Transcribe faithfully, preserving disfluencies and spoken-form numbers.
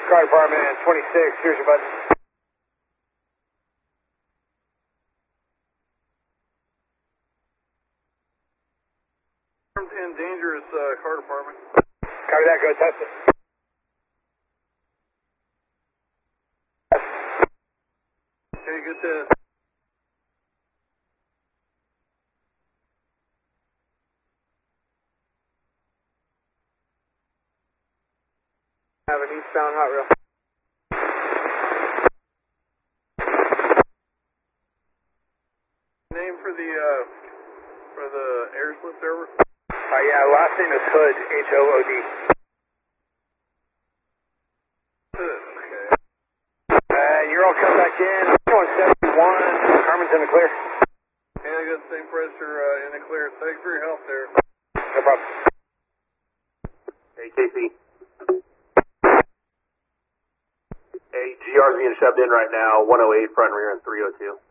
Car Department twenty-six, here's your button. And dangerous uh, Car Department. Copy that, go test it. Okay, good test. Have an eastbound hot rail. Name for the uh, for the air slip server? Uh, yeah, last name is Hood, H O O D. Okay. Uh, you're all coming back in. one seventy-one, Carmen's in the clear. Hey, I got the same pressure uh, in the clear. Thanks for your help there. No problem. Hey, K C. Hey, G R's being shoved in right now, one oh eight front and rear and three oh two.